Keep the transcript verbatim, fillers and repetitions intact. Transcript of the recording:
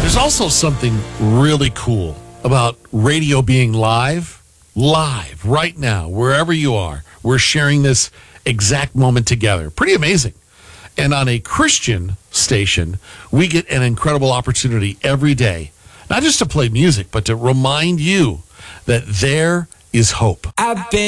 There's also something really cool about radio being live, live right now, wherever you are. We're sharing this exact moment together. Pretty amazing. And on a Christian station, we get an incredible opportunity every day, not just to play music, but to remind you that there is hope. I've been